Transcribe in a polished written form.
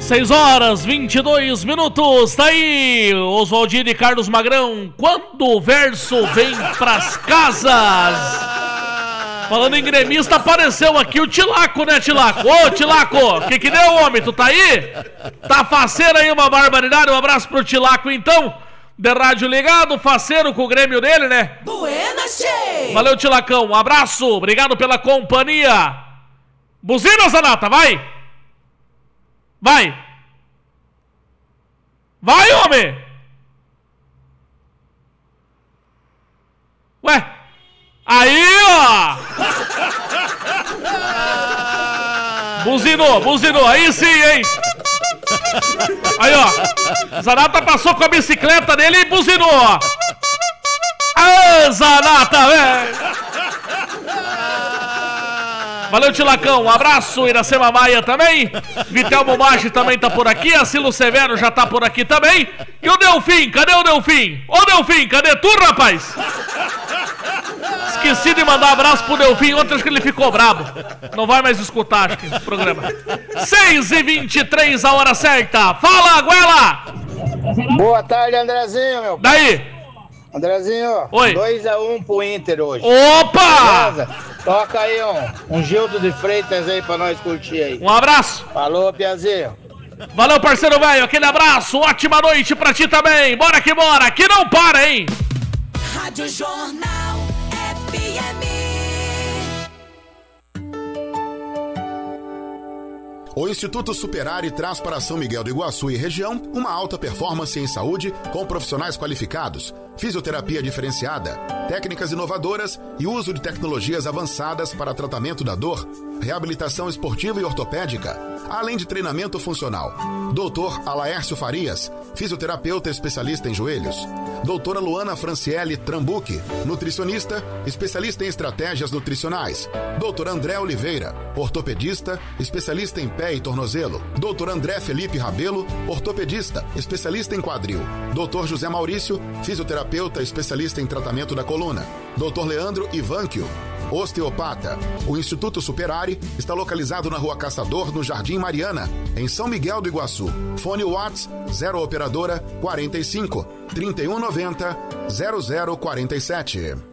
6h22. Tá aí, Oswaldinho e Carlos Magrão. Quando o verso vem pras casas. Falando em gremista, apareceu aqui o Tilaco, né, Tilaco? Ô, Tilaco, que deu, homem? Tu tá aí? Tá faceiro aí, uma barbaridade. Um abraço pro Tilaco, então. De rádio ligado, faceiro com o Grêmio dele, né? Buenas, che! Valeu, Tilacão. Um abraço, obrigado pela companhia. Buzina, Zanata, vai! Vai! Vai, homem! Ué! Aí, ó! Buzinou, aí sim, hein? Aí, ó. Zanata passou com a bicicleta dele e buzinou, ó. Aê, Zanata, velho! Valeu, Tilacão. Um abraço. Iracema Maia também. Vitelmo Maggi também tá por aqui. Asilo Severo já tá por aqui também. E o Delfim? Cadê o Delfim? Ô, Delfim, cadê tu, rapaz? Esqueci de mandar um abraço pro Delfim. Ontem acho que ele ficou brabo. Não vai mais escutar, acho que, esse programa. 6h23, a hora certa. Fala, Guela! Boa tarde, Andrezinho, meu. Daí? Andrezinho, oi. 2-1 pro Inter hoje. Opa! Beleza? Toca aí um Gildo de Freitas aí pra nós curtir aí. Um abraço. Falou, Piazinho. Valeu, parceiro velho. Aquele abraço. Ótima noite pra ti também. Bora, que não para, hein? Rádio Jornal FM. O Instituto Superare traz para São Miguel do Iguaçu e região uma alta performance em saúde com profissionais qualificados, fisioterapia diferenciada, técnicas inovadoras e uso de tecnologias avançadas para tratamento da dor, reabilitação esportiva e ortopédica, além de treinamento funcional. Dr. Alaércio Farias, fisioterapeuta especialista em joelhos. Doutora Luana Franciele Trambucchi, nutricionista, especialista em estratégias nutricionais. Doutor André Oliveira, ortopedista, especialista em pé e tornozelo. Doutor André Felipe Rabelo, ortopedista, especialista em quadril. Doutor José Maurício, fisioterapeuta, especialista em tratamento da coluna. Doutor Leandro Ivanquio, osteopata. O Instituto Superare está localizado na Rua Caçador, no Jardim Mariana, em São Miguel do Iguaçu. Fone Whats 0 operadora 45 3190 0047.